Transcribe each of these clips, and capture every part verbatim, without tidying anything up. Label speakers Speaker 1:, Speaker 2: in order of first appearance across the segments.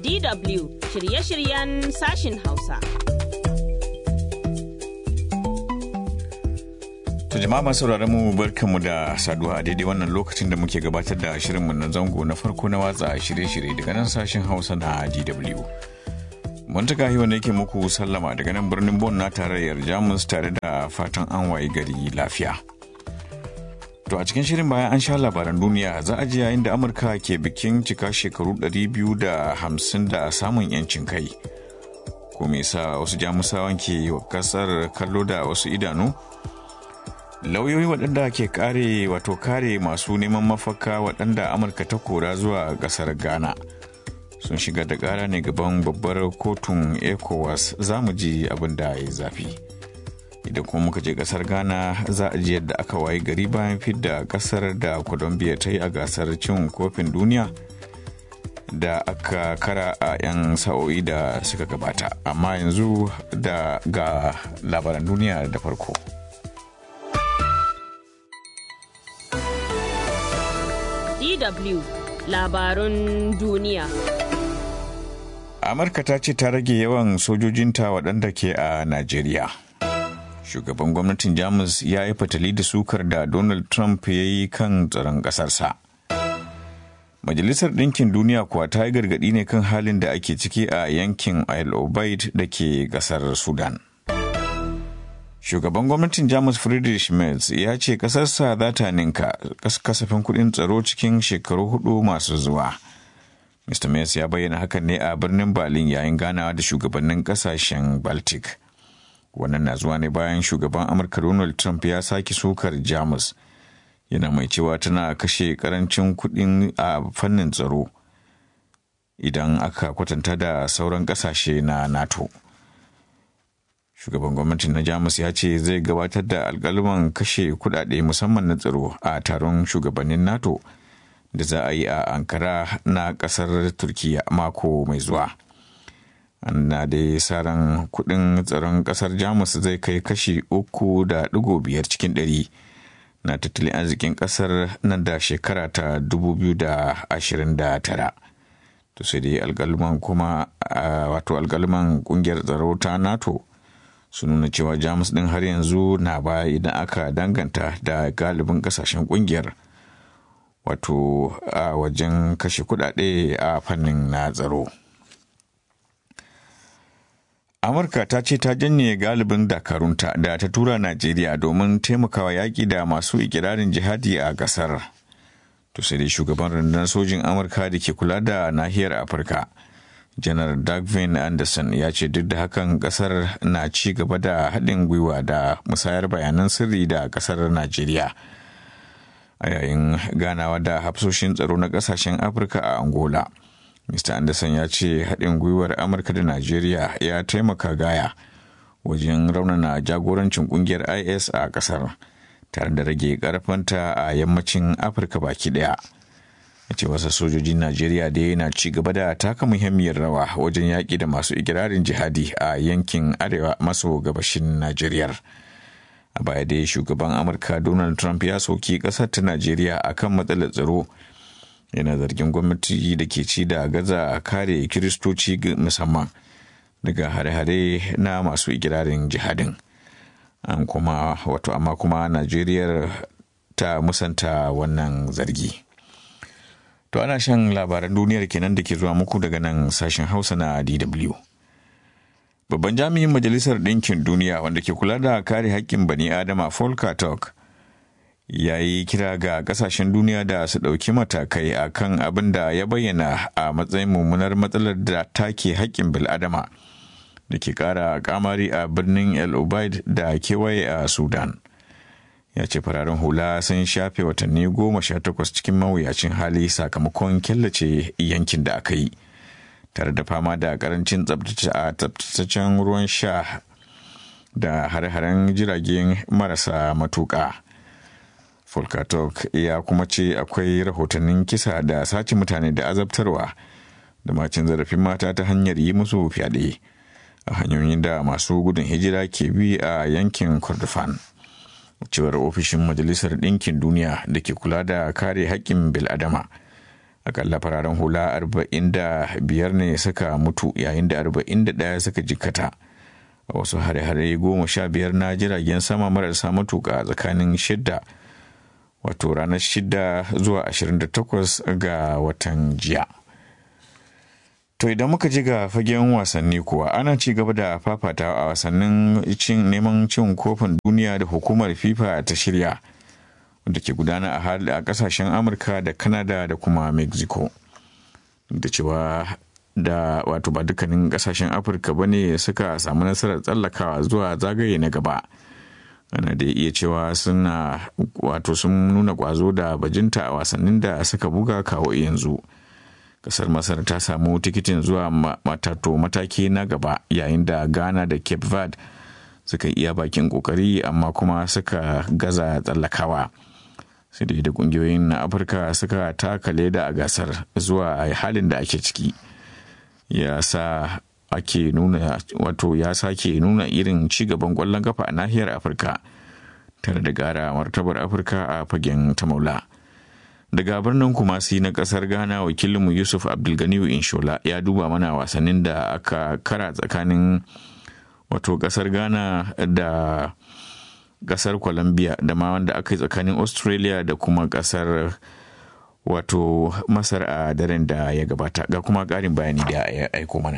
Speaker 1: D W shirye-shiryen sashin Hausa.
Speaker 2: To jama'a masu sauraron mu barkanmu da saduwa a daidai wannan lokacin da muke gabatar da shirinmu na zango na farko na watsa shirye-shirye daga nan sashen Hausa na D W. Muntaka hiwa ne yake muku sallama daga nan birnin Bonn na tarayyar Jamus tare da fatan an waye gari lafiya. To a cikin shirin bayan an sha labaran duniya za a ji yayin da Amurka ke bikin cika shekaru ɗari biyu da hamsin da samun yancin kai. Ko me yasa wasu Jamusawan ke wa kasar kallo da wasu idanu? Lauyoyi waɗanda ke kare wato kare masu neman mafaka waɗanda Amurka ta kora zuwa ƙasar Ghana sun shiga da ƙara ne gaban babbar kotun ECOWAS. za mu ji abin da ya zafi. Idan kuma muka je ƙasar Ghana za a ji yadda aka wayi gari bayan fidda ƙasar da Colombia ta yi a gasar cin kofin duniya da aka kara a 'yan sa'o'i da suka gabata. Amma yanzu da ga labaran duniya da farko.
Speaker 1: D W labarun duniya.
Speaker 2: Amurka ta ce ta rage yawan sojojinta waɗanda ke a Najeriya. Shugaban gwamnatin Jamus ya yi fatali da sukar da Donald Trump ya yi kan tsaron ƙasarsa. Majalisar Ɗinkin Duniya kuwa ta yi gargaɗi ne kan halin da ake ciki a yankin Al Obeid da ke ƙasar Sudan. Shugaban gwamnatin Jamus Friedrich Merz ya ce ƙasarsa za ta ninka kasafin kuɗin tsaro cikin shekaru hudu masu zuwa. mister Merz ya bayyana hakan ne a birnin Berlin yayin ganawa da shugabannin ƙasashen Baltic. Wannan na zuwa ne bayan shugaban Amurka Donald Trump ya sake sukar Jamus. Yana mai cewa tana kashe ƙarancin kuɗin a fannin tsaro idan aka kwatanta da sauran ƙasashe na NATO. Shugaban gwamnatin na Jamus ya ce zai gabatar da alƙaluman kashe kuɗaɗe musamman na tsaro a taron shugabannin NATO da za a yi a Ankara na ƙasar Turkiyya mako mai zuwa. Ana dai sa ran kuɗin tsaron ƙasar Jamus zai kai kashi uku da ɗigo biyar cikin ɗari na tattalin arzikin ƙasar nan da shekara ta dubu biyu da ashirin da tara. To sai dai alƙaluman kuma wato alƙaluman ƙungiyar tsaro ta NATO sun nuna cewa Jamus ɗin har yanzu na baya idan aka danganta da galibin ƙasashen ƙungiyar wato a wajen kashe kuɗaɗe a fannin na tsaro. Amurka ta ce ta janye galibin dakarunta da ta tura Najeriya domin taimakawa yaƙi da masu ikirarin jihadi a ƙasar. To sai dai shugaban rundunar sojin Amurka da ke kula da nahiyar Afirka, Janar Dagvin Anderson ya ce duk da hakan ƙasar na ci gaba da haɗin gwiwa da musayar bayanan sirri da ƙasar Najeriya. A yayin ganawa da hafsoshin tsaro na ƙasashen Afirka a Angola, mister Anderson ya ce haɗin gwiwar Amurka da Najeriya ya taimaka gaya wajen raunana jagorancin ƙungiyar I S a ƙasar tare da rage ƙarfanta a yammacin Afirka baki ɗaya. Ya ce wasu sojojin Najeriya da yana ci gaba da taka muhimmiyar rawa wajen yaƙi da masu ikirarin jihadi a yankin arewa maso gabashin Najeriya. A baya dai shugaban Amurka Donald Trump ya soki ƙasar ta Najeriya akan matsalar tsaro. Yana zargin gwamnati da ke ci da gaza kare kiristoci musamman daga hare-hare na masu ikirarin jihadin. An kuma wato amma kuma Najeriya ta musanta wannan zargi. To ana shan labaran duniyar kenan da ke zuwa muku daga nan sashen Hausa na D W. Babban jami'in Majalisar Ɗinkin Duniya wanda ke kula da kare haƙƙin bani Adama Volker Turk ya yi kira ga ƙasashen duniya da su ɗauki matakai a kan abin da ya bayyana a matsayin mummunar matsalar da take haƙƙin bil'adama da ke ƙara ƙamari a birnin El Obeid da kewaye a Sudan. Ya ce fararen hula sun shafe watanni goma sha takwas cikin mawuyacin hali sakamakon killace yankin da aka yi, tare da fama da ƙarancin tsabtataccen ruwan sha da hare-haren jiragen marasa matuƙa. Volker Turk ya kuma ce akwai rahotannin kisa da sace mutane da azabtarwa da macin zarafin mata ta hanyar yi musu fyaɗe a hanyoyin da masu gudun hijira ke bi a yankin Kordofan. Cewar ofishin Majalisar Ɗinkin Duniya da ke kula da kare haƙƙin bil'adama akalla fararen hula arba'in da biyar ne suka mutu yayin da arba'in da ɗaya suka jikkata a wasu hare-hare goma sha biyar na jiragen sama marasa matuƙa tsakanin shidda wato ranar shida zuwa ashirin da takwas ga watan jiya. To idan muka ji ga fagen wasanni kuwa ana ci gaba da fafata a wasannin cin neman cin kofin duniya da hukumar FIFA ta shirya da ke gudana a hali a kasashen Amurka da Canada da kuma Mexico. Da cewa da wato ba dukkanin kasashen Afirka ba ne suka samu nasarar tsallakawa zuwa zagaye na gaba. Ana da iya cewa suna wato sun nuna kwazo da bajinta a wasannin da suka buga kawo yanzu. Kasar Masar ta samu tikitin zuwa matato mataki na gaba yayin da Ghana da Cape Verde suka iya bakin kokari amma kuma suka gaza tsallakawa. Sai dai da kungiyoyin na Afirka suka taka leda a gasar zuwa halin da ake ciki. Ya sa ake nuna wato ya sake nuna irin ci gaban kwallon kafa a nahiyar Afirka tare da gara martabar Afirka a fagen ta maula. Daga birnin Kumasi na kasar Ghana wakilinmu Yusuf Abdulganiyu Inshola ya duba mana wasannin da aka kara tsakanin wato kasar Ghana da kasar Colombia da ma wanda aka yi tsakanin Australia da kuma kasar wato Masar a daren da ya gabata. Ga kuma ƙarin bayani da ya aiko mana.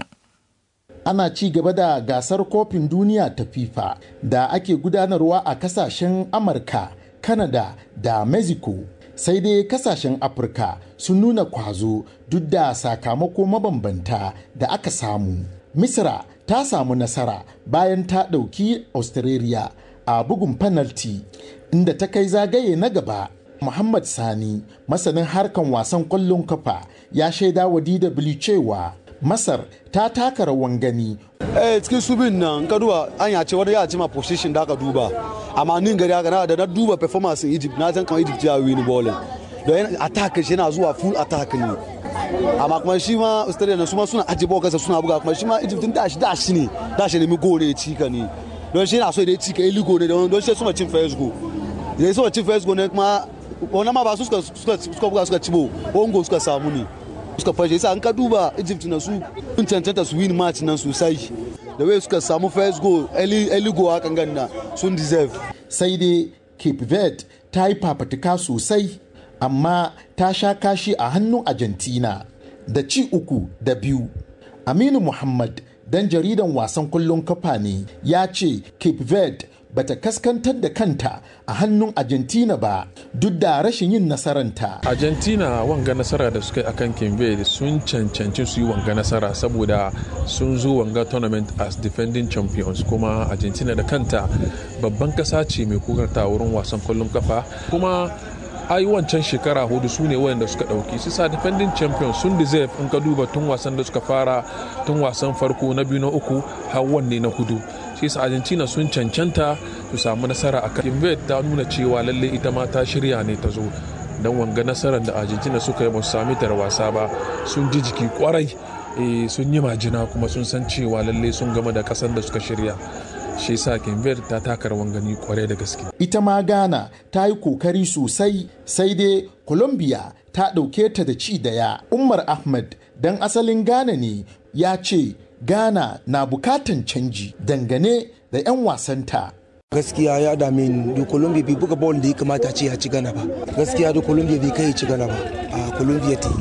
Speaker 3: Ana ci gaba da gasar kofin duniya ta FIFA da ake gudanarwa a kasashen Amurka, Canada da Mexico. Sai dai kasashen Afirka sun nuna kwazo duk da sakamako mabambanta da aka samu. Misra ta samu nasara bayan ta ɗauki Australia a bugun penalty inda ta kai zagaye na gaba. Muhammad Sani, masanin harkan wasan ƙwallon kafa, ya shaida wa D W cewa Masar ta taka rawan gani.
Speaker 4: Eh cikin subin nan ka duba an yace wani ya ce ma position da aka duba. Amma nin gari haka da na duba performance in Egypt na san kamar Egypt ya win ball. Don attack shi yana zuwa full attack ne. Amma kuma shi ma Australia na su ma suna ajiye ball kasa suna buga kuma shi ma Egypt din dashi dashi ne. Dashi ne mi goal ne ci ka ne. Don shi yana so da ci ka ili goal ne don shi suna cin first goal. Yayin so cin first goal ne kuma wannan ma ba su suka suka buga suka cibo. Ongo suka samu ne. Suka fashe sai an ka duba Egypt na su sun cancanta su win match nan sosai da way suka samu first goal early early goal hakan ganna sun deserve.
Speaker 3: Sai dai Cape Verde ta yi fafatuka sosai amma ta sha kashi a hannun Argentina da ci uku da biyu. Aminu Muhammad dan jaridan wasan kullun kafa ne ya ce Cape Verde bata kaskantar da kanta a hannun Argentina ba duk da rashin yin nasaranta.
Speaker 5: Argentina wanga nasara da suka yi akan Cape sun cancanci su yi wanga nasara saboda sun zo wanga tournament as defending champions kuma Argentina da kanta babban kasa ce mai kokarta wurin wasan kwallon kafa kuma ai wancan shekara hudu su ne wayanda suka dauki su sa defending champions sun deserve in ka duba tun wasan da suka fara tun wasan farko na biyu na uku har wanne na hudu shi sa Argentina sun cancanta su samu nasara a kan ta nuna cewa lalle ita ma ta shirya ne ta zo don wanga nasarar da Argentina suka yi ba su sami tar wasa ba sun ji jiki kwarai sun yi majina kuma sun san cewa lalle sun gama da kasan da suka shirya shi sa Kimber ta taka rawan gani kwarai da gaske.
Speaker 3: Ita ma Ghana ta yi kokari sosai sai dai Colombia ta ɗauke ta da ci daya. Umar Ahmed dan asalin Ghana ne ya ce Ghana na bukatan canji dangane da 'yan wasanta.
Speaker 6: Gaskiya ya dame ni da Colombia bai buga ball da ya kamata ce ya ci Ghana ba. Gaskiya da Colombia bai kai ci Ghana ba. A Colombia ta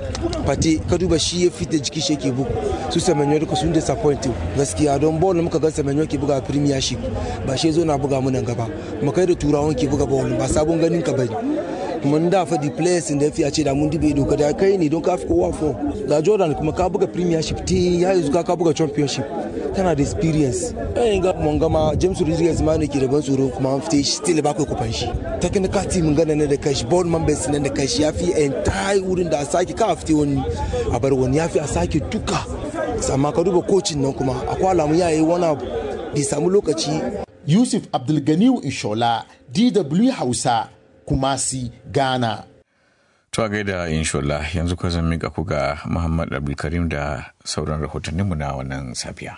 Speaker 6: Fati ka duba shi ya fita jiki shi ke bugu su Semenyo duka sun disappointing gaskiya don ball da muka ga Semenyo ke buga Premiership ba shi zo na buga mu nan gaba mu kai da turawan ke buga ball ba sabon ganin ka bane mun da fa the players da fi a ce da mun dibe doka da kai ne don ka fi kowa fo ga Jordan kuma ka buga Premiership te ya yi zuka ka buga Championship tana da experience eh ga mun gama James Rodriguez ma ne ke da ban tsoro kuma an fite shi still ba kai kufan shi technical team gana ne da kashi ball members ne da kashi ya fi entire wurin da a sake ka fite wani a bar wani ya fi a sake duka amma ka duba coaching nan kuma akwai alamu ya yi wani bai samu lokaci.
Speaker 3: Yusuf Abdulganiyu Inshola D W Hausa Kumasi Ghana.
Speaker 2: To gaida Inshola yanzu ko zan mika ku ga Muhammad Abdulkarim da sauran rahotanninmu na wannan safiya.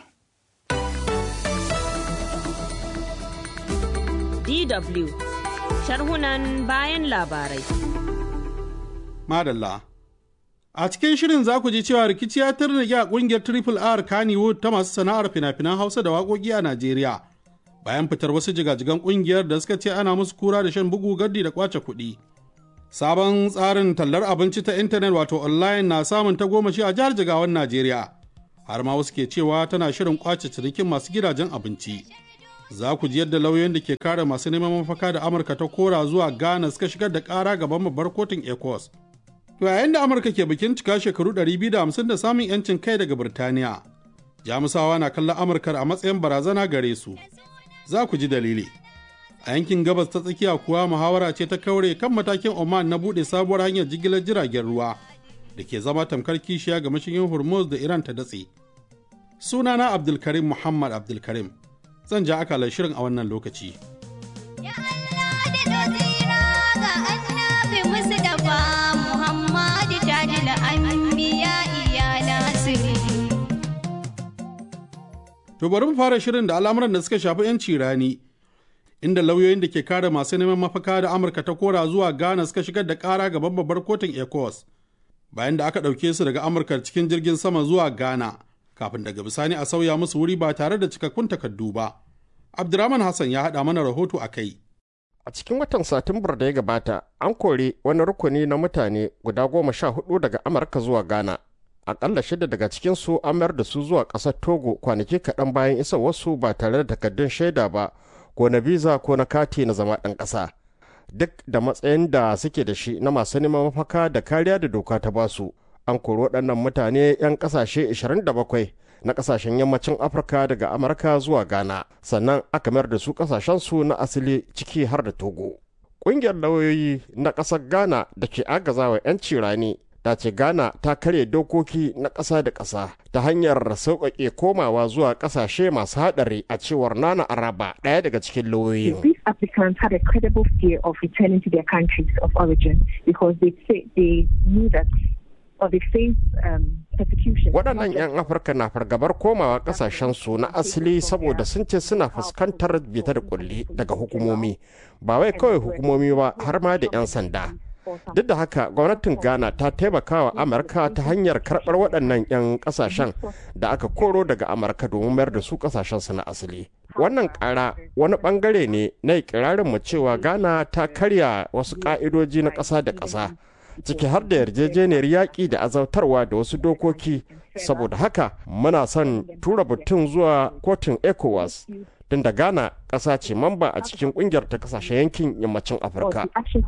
Speaker 1: D W sharhunan bayan labarai.
Speaker 7: Madalla. A cikin shirin za ku ji cewa rikici ya tarnage a ƙungiyar Triple R Kannywood ta masu sana'ar fina-finan Hausa da waƙoƙi a Najeriya. Bayan fitar wasu jigajigan ƙungiyar da suka ce ana musu kura da shan bugu gaddi da kwace kuɗi. Sabon tsarin tallar abinci ta intanet wato online na samun tagomashi a jihar Jigawan Najeriya. Har ma wasu ke cewa tana shirin kwace cinikin masu gidajen abinci. Za ku ji yadda lauyoyin da ke kare masu neman mafaka da Amurka ta kora zuwa Ghana suka shigar da ƙara gaban babbar kotun ECOWAS. To yayin da Amurka ke bikin cika shekaru ɗari biyu da hamsin da samun 'yancin kai daga Birtaniya, Jamusawa na kallon Amurkar a matsayin barazana gare su. Za ku ji dalili. A yankin gabas ta tsakiya kuwa muhawara ce ta kaure kan matakin Oman na buɗe sabuwar hanyar jigilar jiragen ruwa da ke zama tamkar kishiya ga mashigin Hormuz da Iran ta datse. Sunana Abdulkarim Muhammad Abdulkarim. Zan ja akalar shirin a wannan lokaci. To bari mu fara shirin da al'amuran da suka shafi 'yanci rani, inda lauyoyin da ke kare masu neman mafaka da Amurka ta kora zuwa Ghana suka shigar da ƙara gaban babbar kotun ECOWAS, bayan da aka ɗauke su daga Amurka cikin jirgin sama zuwa Ghana, kafin daga bisani a sauya musu wuri ba tare da cikakkun takardu ba. Abdurrahman Hassan ya haɗa mana rahoto a kai.
Speaker 8: A cikin watan Satumbar da ya gabata, an kori wani rukuni na mutane guda goma sha hudu daga Amurka zuwa Ghana. Akalla shida daga cikinsu an mayar da su zuwa ƙasar Togo kwanaki kaɗan bayan isa wasu ba tare da takardun shaida ba ko na visa ko na kati na zama ɗan ƙasa. Duk da matsayin da suke da shi na masu neman mafaka da kariya da doka ta basu, an kori waɗannan mutane 'yan ƙasashe ashirin da bakwai na ƙasashen yammacin Afirka daga Amurka zuwa Ghana, sannan aka mayar da su ƙasashensu na asali ciki har da Togo. Ƙungiyar lauyoyi na ƙasar Ghana da ke agazawa 'yanci rani ta ce Ghana ta karya dokoki na ƙasa da ƙasa ta hanyar sauƙaƙe komawa zuwa ƙasashe masu haɗari, a cewar Nana Araba, ɗaya daga cikin lauyoyin.
Speaker 9: These applicants had a credible fear of returning to their countries of origin because they say they knew that or they face um, persecution.
Speaker 8: Waɗannan 'yan Afirka na fargabar komawa ƙasashensu na asali saboda sun ce suna fuskantar bita da ƙulli daga hukumomi, ba wai kawai hukumomi ba har ma da 'yan sanda. Duk da haka gwamnatin Ghana ta taimaka wa Amurka ta hanyar karɓar waɗannan 'yan ƙasashen da aka koro daga Amurka domin mayar da su ƙasashensu na asali. Wannan ƙara wani ɓangare ne na ikirarin mu cewa Ghana ta karya wasu ƙa'idoji na ƙasa da ƙasa, ciki har da yarjejeniyar yaƙi da azautarwa da wasu dokoki. Saboda haka muna son tura batun zuwa kotun ECOWAS, tun da Ghana ƙasa ce mamba a cikin ƙungiyar ta ƙasashen yankin yammacin Afirka.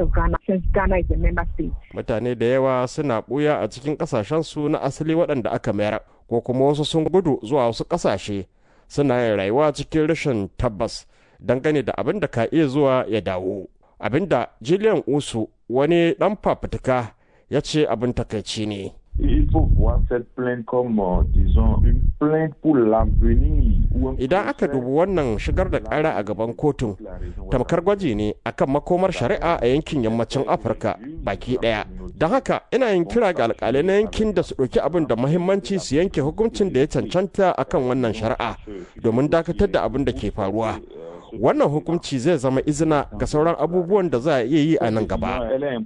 Speaker 8: Mutane da yawa suna ɓuya a cikin ƙasashensu na asali waɗanda aka mayar, ko kuma wasu sun gudu zuwa wasu ƙasashe, suna yin rayuwa cikin rashin tabbas dangane da abin da ka iya zuwa ya dawo. Abin da Julian Usu, wani ɗan fafutuka, ya ce abin takaici ne.
Speaker 10: Il faut voir cette plainte comme, disons, une plainte pour l'avenir.
Speaker 8: Idan aka dubi wannan shigar da ƙara a gaban kotun, tamkar gwaji ne akan makomar shari'a a yankin yammacin Afirka baki ɗaya. Don haka ina yin kira ga alƙalai na yankin da su ɗauki abin da muhimmanci su yanke hukuncin da ya cancanta akan wannan shari'a domin dakatar da abin da ke faruwa. Wannan hukunci zai zama izina ga sauran abubuwan da za a iya yi a nan gaba.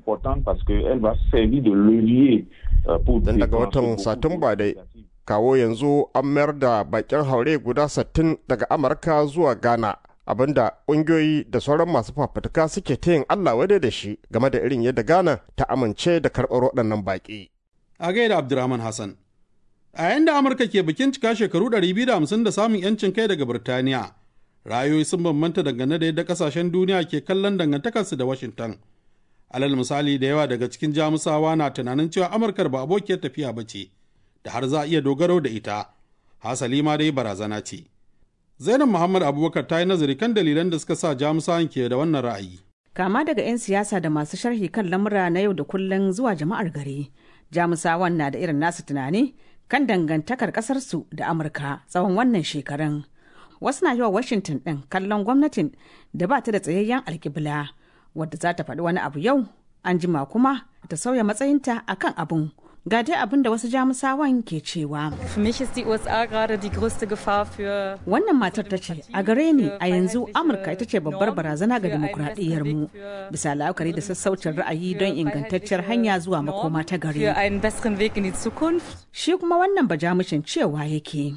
Speaker 8: Don daga watan Satumba dai, kawo yanzu an mayar da bakin haure guda sittin daga Amurka zuwa Ghana, abinda ƙungiyoyi da sauran masu fafutuka suke ta yin Allah wadai da shi game da irin yadda Ghana ta amince da karɓar waɗannan baƙi.
Speaker 7: A gaida Abdurrahman Hassan. A yayin da Amurka ke bikin cika shekaru ɗari biyu da hamsin da samun 'yancin kai daga Birtaniya, ra'ayoyi sun bambanta dangane da yadda ƙasashen duniya ke kallon dangantakarsu da Washington. Alal misali, da yawa daga cikin Jamusawa na tunanin cewa Amurkar ba abokiyar tafiya ba ce, da har za a iya dogaro da ita, hasali ma dai barazana ce. Zainab Muhammad Abubakar ta yi nazari kan dalilan da suka sa Jamusawan ke da wannan ra'ayi.
Speaker 11: Kama daga 'yan siyasa da masu sharhi kan lamura na yau da kullum zuwa jama'ar gari, Jamusawan na da irin nasu tunani kan dangantakar ƙasarsu da Amurka tsawon wannan shekarun. Wasu na yi wa Washington ɗin kallon gwamnatin da ba ta da tsayayyen alƙibla, wadda za ta faɗi wani abu yau, an jima kuma ta sauya matsayinta a kan abin, Ga dai abin da wasu Jamusawan ke cewa.
Speaker 12: Für mich ist die U S A gerade die größte Gefahr für...
Speaker 11: Wannan matar ta ce, a gare ni a yanzu Amurka ita ce babbar barazana ga dimokuraɗiyyar mu. Bisa la'akari da sassaucin ra'ayi don ingantacciyar hanya zuwa makoma ta gari.
Speaker 12: Für einen besseren Weg in die Zukunft.
Speaker 11: Shi kuma wannan bajamushin cewa yake.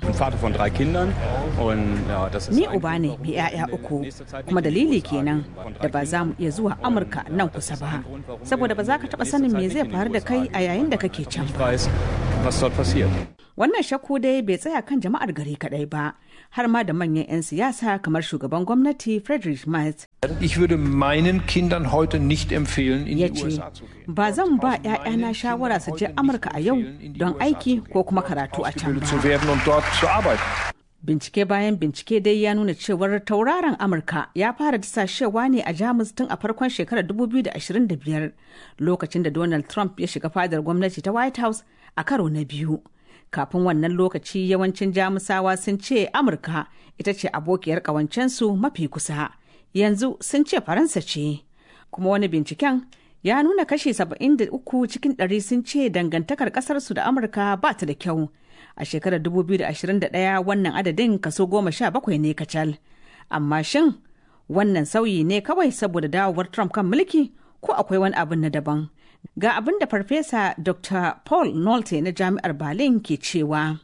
Speaker 11: Ni uba ne mai 'ya'ya uku, kuma dalili kenan da ba za mu iya zuwa Amurka nan kusa ba. Saboda ba za ka taɓa sanin me zai faru da kai a yayin da kake can. Wannan shakku dai bai tsaya kan jama'ar gari kadai ba, har ma da manyan 'yan siyasa kamar shugaban gwamnati Friedrich Merz.
Speaker 13: Ich würde meinen Kindern heute nicht empfehlen, in die U S A zu gehen.
Speaker 11: Ba zan ba 'ya'yana shawara su je Amurka a yau don aiki ko kuma karatu a can ba. Bincike bayan bincike dai ya nuna cewar tauraron Amurka ya fara dasashewa ne a Jamus tun a farkon shekarar dubu biyu da ashirin da biyar, lokacin da Donald Trump ya shiga fadar gwamnati ta White House a karo na biyu. Kafin wannan lokaci yawancin Jamusawa sun ce Amurka ita ce abokiyar ƙawancensu mafi kusa. Yanzu sun ce Faransa ce. Kuma wani binciken ya nuna kashi saba'in da uku cikin ɗari sun ce dangantakar ƙasarsu da Amurka ba ta da kyau. A shekarar dubu biyu da ashirin da ɗaya wannan adadin kaso goma sha bakwai ne kacal. Amma shin wannan sauyi ne kawai saboda dawowar Trump kan mulki ko akwai wani abin na daban? Ga abin da Farfesa Doctor Paul Nolte na Jami'ar Berlin ke cewa.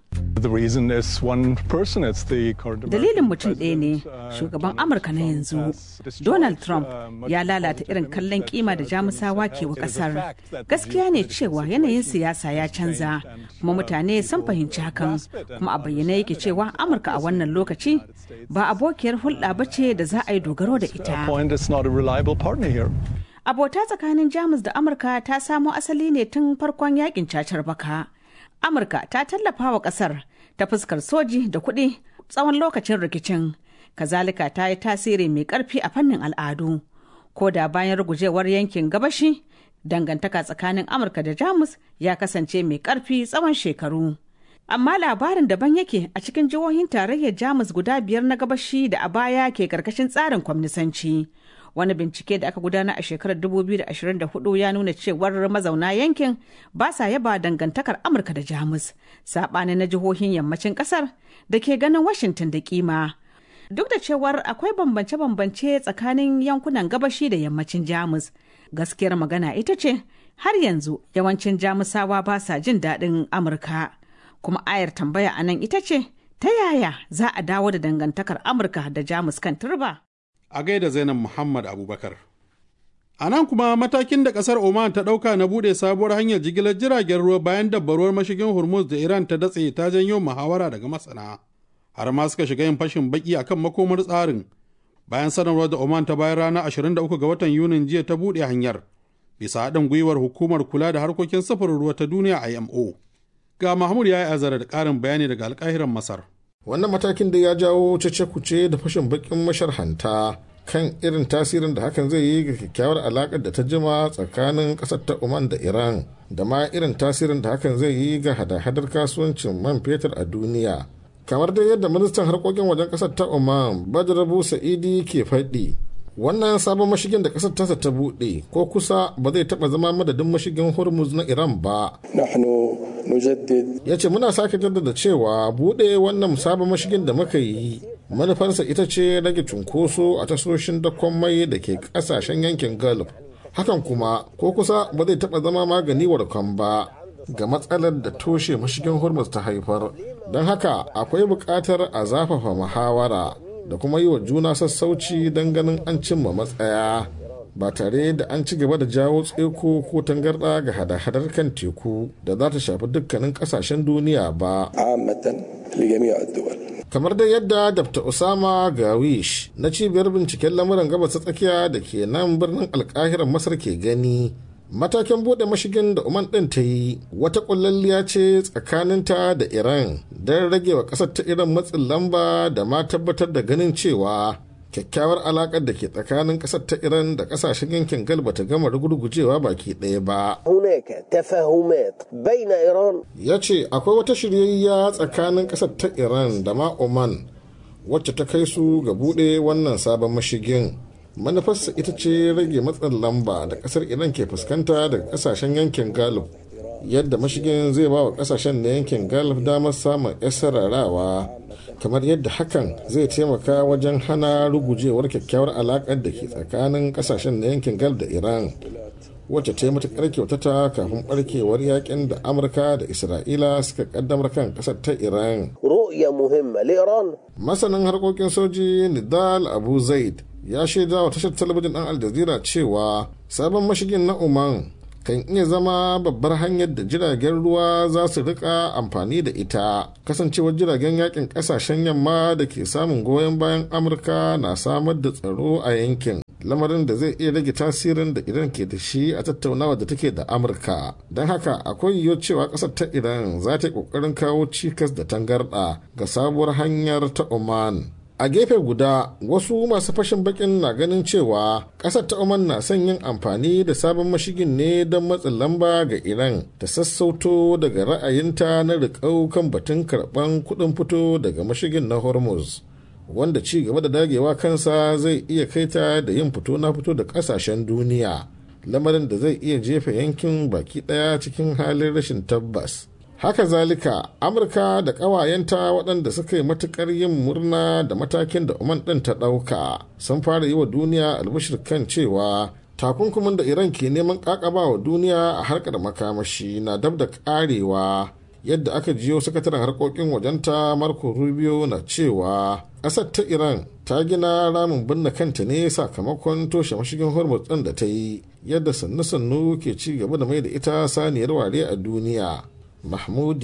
Speaker 11: Dalilin mutum ɗaya ne, shugaban Amurka na yanzu, Donald Trump ya lalata irin kallon kima da Jamusawa ke wa ƙasar. Gaskiya ne cewa yanayin siyasa ya canza, kuma mutane sun fahimci hakan, kuma a bayyane yake cewa Amurka a wannan lokaci ba abokiyar hulɗa ba ce da za a yi dogaro da ita. Abota tsakanin Jamus da Amurka ta samo asali ne tun farkon yakin cacar baka. Amurka ta tallafa wa kasar ta fuskar soji da kuɗi tsawon lokacin rikicin. Kazalika ta yi tasiri mai ƙarfi a fannin al'adu. Ko da bayan rugujewar yankin gabashi, dangantaka tsakanin Amurka da Jamus ya kasance mai ƙarfi tsawon shekaru. Amma labarin daban yake a cikin jihohin tarayyar Jamus guda biyar na gabashi da a baya ke karkashin tsarin kwamnisanci. Wani bincike da aka gudana a shekarar dubu biyu da ashirin da hudu ya nuna cewar mazauna yankin ba sa yaba dangantakar Amurka da Jamus, saɓanin na jihohin yammacin ƙasar da ke ganin Washington da kima. Duk da cewar akwai bambance-bambance tsakanin yankunan gabashi da yammacin Jamus, gaskiyar magana ita ce har yanzu yawancin Jamusawa ba sa jin daɗin Amurka. Kuma ayar tambaya a nan ita ce, ta yaya za a dawo da dangantakar Amurka da Jamus kan turba?
Speaker 7: A gaida Zainab Muhammad Abubakar. A nan kuma matakin da ƙasar Oman ta ɗauka na buɗe sabuwar hanyar jigilar jiragen ruwa bayan dabbaruwar mashigin Hormuz da Iran ta datse ta janyo muhawara daga masana. Har ma suka shiga yin fashin baki akan makomar tsarin. Bayan sanarwar da Oman ta bayar ranar ashirin da uku ga watan Yunin jiya ta buɗe hanyar. Bisa haɗin gwiwar hukumar kula da harkokin sufurin ruwa ta duniya I M O. Ga Mahmud ya yi azara da ƙarin bayani daga alƙahiran Masar.
Speaker 14: Wannan matakin da ya jawo cece-kuce da fashin bakin masharhanta kan irin tasirin da hakan zai yi ga kyakkyawar alaƙar da ta jima tsakanin ƙasar ta Oman da Iran, da ma irin tasirin da hakan zai yi ga hada-hadar kasuwancin man fetur a duniya. Kamar dai yadda ministan harkokin wajen ƙasar ta Oman Badr Abu Sa'idi ke faɗi, wannan sabon mashigin da ƙasar tasa ta buɗe ko kusa ba zai taɓa zama madadin mashigin Hormuz na Iran ba. Ya ce muna sake jaddada cewa buɗe wannan sabon mashigin da muka yi manufarsa ita ce rage cunkoso a tasoshin dakon mai da ke ƙasashen yankin Gulf. Hakan kuma ko kusa ba zai taɓa zama magani warkon ba ga matsalar da toshe mashigin Hormuz ta haifar. Don haka akwai buƙatar a zafafa muhawara da kuma yi wa juna sassauci don ganin an cimma matsaya ba tare da an ci gaba da jawo tseko ko tangarɗa ga hada-hadar kan teku da za ta shafi dukkanin ƙasashen duniya ba. Kamar da yadda Dr. Osama Gawish na cibiyar binciken lamuran gabas ta tsakiya da ke nan birnin alkahiran Masar ke gani, matakin bude mashigin da Oman ɗin ta yi wata ƙullalliya ce tsakaninta da Iran don rage wa ƙasar ta Iran matsin lamba da ma tabbatar da ganin cewa kyakkyawar alaƙar da ke tsakanin ƙasar ta Iran da ƙasashen yankin Gulf ba ta gama rugurgujewa baki ɗaya ba. Ya ce akwai wata shiryayya tsakanin ƙasar ta Iran da ma Oman wacce ta kai su ga buɗe wannan sabon mashigin. Manufarsa ita ce rage matsin lamba da ƙasar Iran ke fuskanta daga ƙasashen yankin Gulf yadda mashigin zai ba wa kasashen na yankin Gulf damar samun sararawa, kamar yadda hakan zai taimaka wajen hana rugujewar kyakkyawar alakar da ke tsakanin kasashen na yankin Gulf da Iran, wacce ta yi matuƙar kyautata kafin barkewar yakin da Amurka da Isra'ila suka kaddamar kan ƙasar ta Iran. Masanin harkokin soji Nidal Abu Zaid ya shaida wa tashar talabijin ɗan Al Jazeera cewa sabon mashigin na Oman kan iya zama babbar hanyar da jiragen ruwa za su rika amfani da ita, kasancewar jiragen yakin kasashen yamma da ke samun goyon bayan Amurka na samar da tsaro a yankin, lamarin da zai iya rage tasirin da Iran ke da shi a tattaunawa da take da Amurka. Don haka akwai yiwuwar cewa kasar ta Iran za ta yi kokarin kawo cikas da tangarɗa ga sabuwar hanyar ta Oman. A gefe guda, wasu masu fashin bakin na ganin cewa ƙasar ta Oman na son yin amfani da sabon mashigin ne don matsin lamba ga Iran ta sassauto daga ra'ayinta na riƙau kan batun karɓan kuɗin fito daga mashigin na Hormuz, wanda ci gaba da dagewa kansa zai iya kaita da yin fito na fito da ƙasashen duniya, lamarin da zai iya jefa yankin baki ɗaya cikin halin rashin tabbas. Haka zalika, Amurka da ƙawayenta waɗanda suka yi matuƙar yin murna da matakin da Oman ɗin ta ɗauka sun fara yi wa duniya albishir kan cewa takunkumin da Iran ke neman ƙaƙaba wa duniya a harkar makamashi na dab da ƙarewa, yadda aka jiyo sakataren harkokin wajenta Marco Rubio na cewa ƙasar ta Iran ta gina ramin binne kanta ne sakamakon toshe mashigin Hormuz ɗin da ta yi, yadda sannu-sannu ke ci gaba da mai da ita saniyar ware a duniya. Mahmud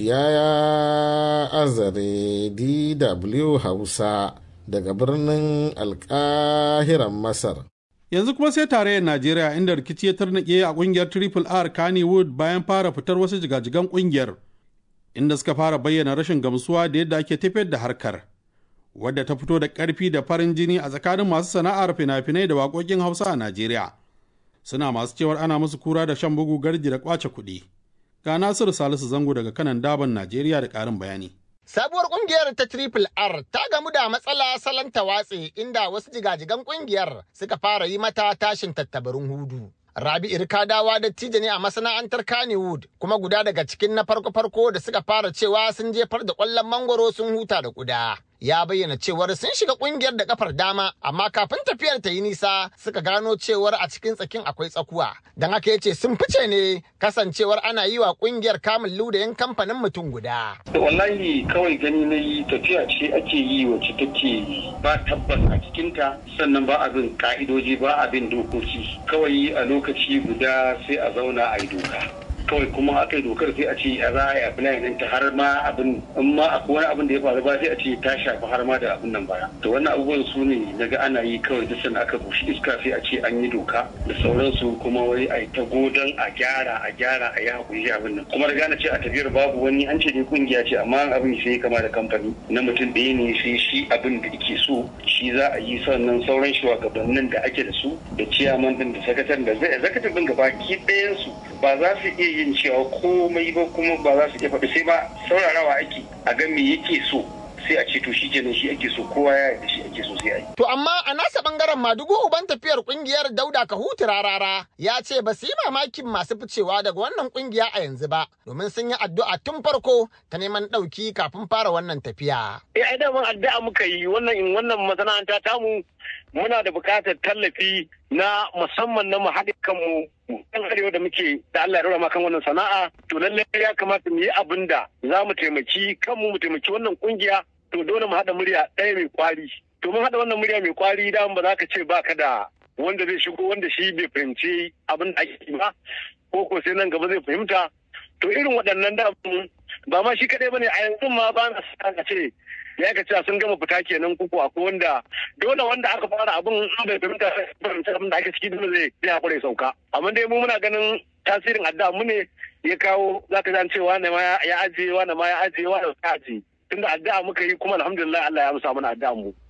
Speaker 14: Yaya Azare, D W Hausa, daga birnin Alƙahiran Masar.
Speaker 7: Yanzu kuma sai tarayyar Najeriya, inda rikici ya tarnake a ƙungiyar Triple R Kannywood bayan fara fitar wasu jigajigan ƙungiyar, inda suka fara bayyana rashin gamsuwa da yadda ake tafiyar da harkar, wadda ta fito da ƙarfi da farin jini a tsakanin masu sana'ar fina-finai da waƙoƙin Hausa a Najeriya. Suna masu cewar ana musu kura da shan bugu garji da ƙwace kuɗi. Ga Nasiru Salisu Zango daga kanan daban Najeriya da ƙarin bayani.
Speaker 15: Sabuwar kungiyar ta Triple R ta gamu da matsala salon watse, inda wasu jigajigan kungiyar suka fara yi mata tashin tattabarin hudu. Rabi Irkadawa dattijo ne a masana'antar Kannywood, kuma guda daga cikin na farko-farko da suka fara cewa sun jefar da ƙwallon mangwaro sun huta da kuda. Ya bayyana cewar sun shiga kungiyar da kafar dama, amma kafin tafiyar ta yi nisa suka gano cewar a cikin tsakin akwai tsakuwa. Don haka ya ce sun fice ne kasancewar ana yi wa kungiyar kamun ludayin kamfanin mutum guda.
Speaker 16: Wallahi kawai gani na yi tafiya ce ake yi wacce take ba tabbas a cikinta, sannan ba abin ka'idoji ba abin dokoki. Kawai a lokaci guda sai a zauna a yi doka. Kawai kuma aka yi dokar sai a ce a za a yi apply ɗinta har ma abin in ma akwai wani abin da ya faru ba sai a ce ta shafi har ma da abin nan baya. To wannan abubuwan su ne daga ana yi kawai duk sanda aka bushi iska sai a ce an yi doka da sauransu, kuma wai a yi ta godon a gyara a gyara a yi hakuri abin nan. Kuma da gane ce a tafiyar babu wani an ce dai kungiya ce, amma abin sai kama da kamfani na mutum ɗaya ne, sai shi abin da yake so shi za a yi, sannan sauran shugabannin da ake da su da ciyaman din da sakataren da zai zakatar din gaba ki ɗayan su ba za su iya yin cewa komai ba, kuma ba za su iya faɗi sai ba saurarawa ake a ga me yake so sai a ce to shi kenan shi ake so, kowa ya yarda shi ake so sai a yi.
Speaker 15: To amma a nasa bangaren Madugu uban tafiyar kungiyar Dauda Kahutu Rarara ya ce ba su yi mamakin masu ficewa daga wannan kungiya a yanzu ba, domin sun yi addu'a tun farko ta neman ɗauki kafin fara wannan tafiya.
Speaker 17: Eh ai da mun addu'a muka yi wannan in wannan masana'anta tamu muna da buƙatar tallafi na musamman na mu haɗe kanmu ɗan arewa da muke da Allah ya rama kan wannan sana'a, to lallai ya kamata mu yi abin da za mu taimaki kanmu mu taimaki wannan kungiya, to dole mu haɗa murya ɗaya mai kwari. To mun haɗa wannan murya mai kwari da ba za ka ce ba ka da wanda zai shigo wanda shi bai fahimci abin da ake ba, ko ko sai nan gaba zai fahimta. To irin waɗannan da ba ma shi kaɗai ba ne, a yanzu ma ba na sa ce ya ka cewa sun gama fita kenan, kuku akwai wanda dole wanda aka fara abin an bai fahimta abin da ake ciki dole zai zai hakuri sauka. Amma dai mu muna ganin tasirin addu'a mu ne ya kawo zaka ji an ce wani ma ya ajiye wani ma ya ajiye wani ya ajiye. Tunda addu'a muka yi kuma alhamdulillah Allah ya amsa mana addu'a mu.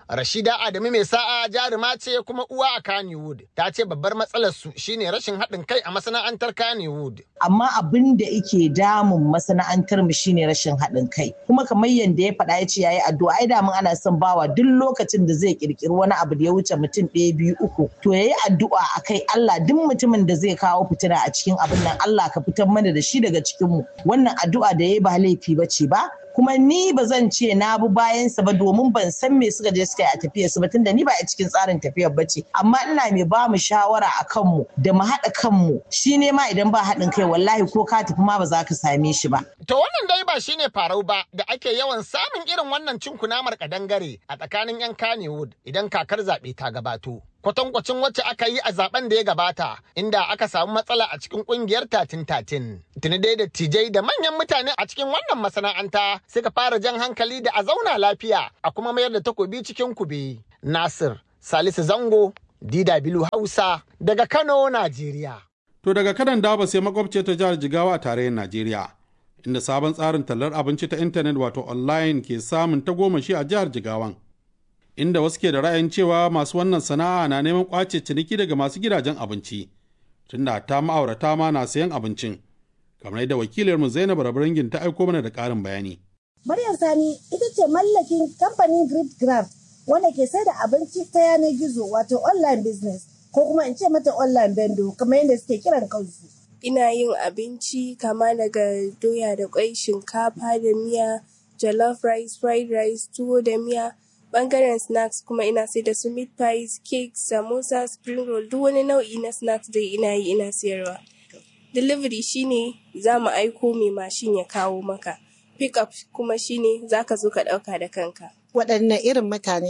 Speaker 15: Rashida Adamu mai sa'a jaruma ce kuma uwa a Kannywood ta ce babbar matsalar su shine rashin haɗin kai a masana'antar Kannywood.
Speaker 18: Amma abin da yake damun masana'antar mu shine rashin haɗin kai. Kuma kamar yadda ya faɗa ya ce yayi addu'a ai da mun ana son bawa duk lokacin da zai kirkiri wani abu da ya wuce mutum ɗaya biyu uku to yayi addu'a akai Allah duk mutumin da zai kawo fitina a cikin abin nan Allah ka fitar mana da shi daga cikin mu. Wannan addu'a da yayi ba laifi bace ba. Kuma ni ba zan ce na bi bayansa ba domin ban san me suka je suka yi a tafiyar su ba tunda ni ba a cikin tsarin tafiyar ba ce amma ina mai ba mu shawara a kanmu da mu haɗa kanmu shi ne ma idan ba haɗin kai wallahi ko ka tafi ma ba za ka same shi ba.
Speaker 15: To wannan dai ba shine farau ba da ake yawan samun irin wannan cin kunamar kadangare a tsakanin 'yan Kannywood idan kakar zaɓe ta gabato. Kwatankwacin wacce aka yi a zaben da ya gabata inda aka samu matsala a cikin kungiyar tatin tatin. Tuni dai da tijai da manyan mutane a cikin wannan masana'anta suka fara jan hankali da a zauna lafiya a kuma mayar da takobi cikin kube. Nasir Salisu Zango, D W Hausa daga Kano, Najeriya.
Speaker 7: To daga kanan daba sai makwabce ta jihar Jigawa a tarayyar Najeriya. Inda sabon tsarin tallar abinci ta intanet wato online ke samun tagomashi a jihar Jigawan. Inda wasu ke da ra'ayin cewa masu wannan sana'a na neman kwace ciniki daga masu gidajen abinci, tunda ta ma'aurata ma na sayan abincin, kamar yadda wakilarmu Zainab Rabrangin ta aiko mana da ƙarin bayani.
Speaker 19: Maryam Sani ita ce mallakin kamfanin Grit Graph wanda ke sai da abinci ta yanar gizo wato online business ko kuma in ce mata online bendo kamar yadda suke kiran kansu.
Speaker 20: Ina yin abinci kama daga doya da kwai, shinkafa da miya, jollof rice, fried rice, tuwo da miya. Bangaren snacks kuma ina sai da su meat pies, cakes, samosa, spring roll, duk wani nau'i na snacks dai ina yi ina sayarwa. Delivery shine za mu aiko mai mashin ya kawo maka. Pick up kuma shine za ka zo ka ɗauka da kanka.
Speaker 19: Waɗanne irin mutane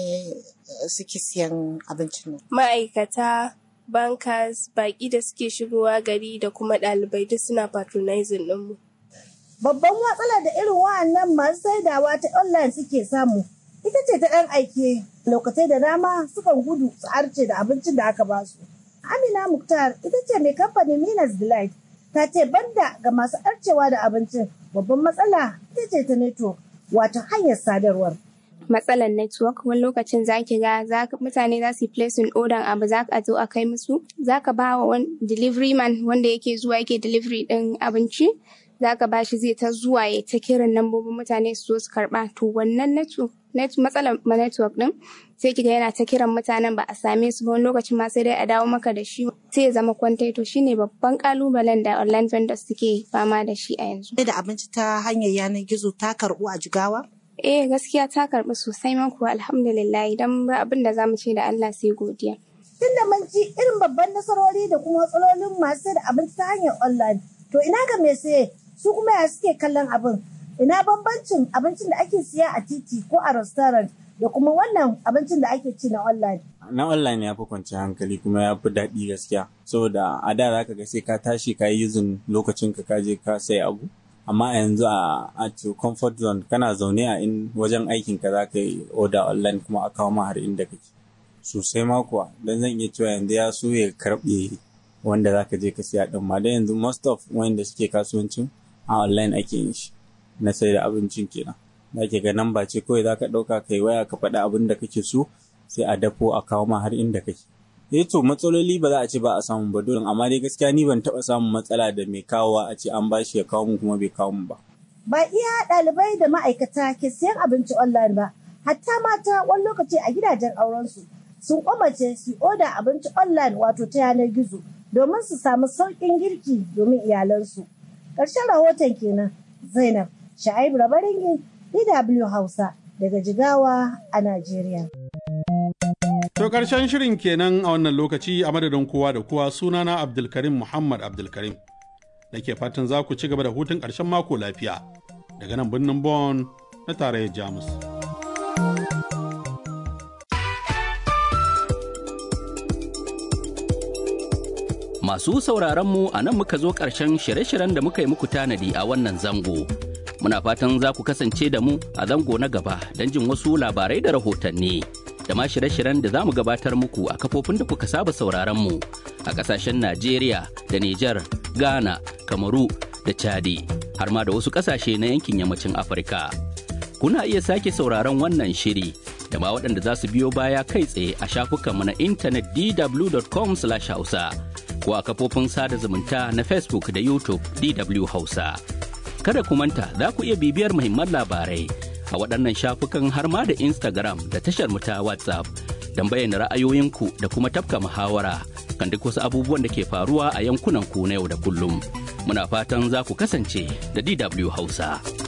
Speaker 19: suke siyan abincin nan?
Speaker 20: Ma'aikata, bankers, baƙi da suke shigowa gari da kuma ɗalibai duk suna patronizing ɗinmu.
Speaker 19: Babban matsala da irin wa'annan masu saidawa ta online suke samu ita ce ta ɗan aike lokacin da dama sukan gudu su arce da abincin da aka ba su. Amina Muktar ita ce mai kamfanin Minas Delight ta ce banda ga masu arcewa da abincin babban matsala ita ce ta network wato hanyar sadarwar.
Speaker 20: Matsalar network wani lokacin za ki ga mutane za su yi placing order abu za ka zo a kai musu za ka ba wa delivery man wanda yake zuwa yake delivery ɗin abinci za ka ba shi zai ta zuwa ya ta kiran lambobin mutane su zo su karɓa to wannan network matsalar network din sai kiga yana ta kiran mutanen ba a same su ba wani lokacin ma sai dai a dawo maka da shi sai ya zama kwantai to shine babban kalubalen da online vendors suke fama da shi a yanzu.
Speaker 19: Da abinci ta hanyar yanar gizo ta karbu a Jigawa?
Speaker 20: Eh gaskiya ta karbu sosai man kuwa alhamdulillah idan ba abin da zamu ce da Allah sai godiya.
Speaker 19: Tunda mun ci irin babban nasarori da kuma matsalolin masu da abinci ta hanyar online to ina ga me saye su kuma ya suke kallon abin? Ina bambancin abincin da ake siya a titi ko a restaurant da kuma wannan abincin da ake ci na online.
Speaker 21: Na online ya fi kwanciyar hankali kuma ya fi daɗi gaskiya. Saboda a da za ka ga sai ka tashi ka yi yuzin lokacin ka kaje ka sai abu. Amma yanzu a a comfort zone kana zaune a in wajen aikin ka za ka yi order online kuma a kawo ma har inda kake. Sosai ma kuwa don zan iya cewa yanzu ya so ya karɓe wanda za ka je ka siya ɗin ma. Da yanzu most of wanda suke kasuwancin a online ake yin shi. Na sai da abincin kenan da ke ga nan ba ce kawai za ka ɗauka kai waya ka faɗa abin da kake so sai a dafo a kawo ma har inda kake. Eh to matsaloli ba za a ce ba a samu ba dole amma dai gaskiya ni ban taɓa samun matsala da mai kawowa a ce an bashi ya kawo mu kuma bai kawo mu ba.
Speaker 19: Ba iya ɗalibai da ma'aikata ke siyan abinci online ba hatta mata wani lokaci a gidajen aurensu sun kwamace su oda abinci online wato ta yanar gizo domin su samu sauƙin girki domin iyalansu. Ƙarshen rahoton kenan Zainab Sha'ib Rabaringin D W Hausa daga Jigawa a Najeriya.
Speaker 7: To karshen shirin kenan a wannan lokaci a madadin kowa da kowa sunana Abdulkarim Muhammad Abdulkarim. Nake fatan za ku ci gaba da hutun ƙarshen mako lafiya daga nan birnin Bonn na tarayyar Jamus.
Speaker 22: Masu sauraron mu a nan muka zo ƙarshen shirye-shiryen da muka yi muku tanadi a wannan zango. Muna fatan za ku kasance da mu a zango na gaba don jin wasu labarai da rahotanni. Da ma shirye-shiryen da za mu gabatar muku a kafofin da kuka saba sauraron mu a ƙasashen Najeriya da Nijar, Ghana, Kamaru da Chadi, har ma da wasu ƙasashe na yankin yammacin Afirka. Kuna iya sake sauraron wannan shiri da ma waɗanda za su biyo baya kai tsaye a shafukanmu na intanet d w dot com slash hausa ko a kafofin sada zumunta na Facebook da YouTube D W Hausa. Kada ku manta za ku iya bibiyar muhimman labarai a waɗannan shafukan har ma da Instagram da tashar mu ta WhatsApp don bayyana ra'ayoyinku da kuma tafka muhawara kan duk wasu abubuwan da ke faruwa a yankunan ku na yau da kullum. Muna fatan za ku kasance da D W Hausa.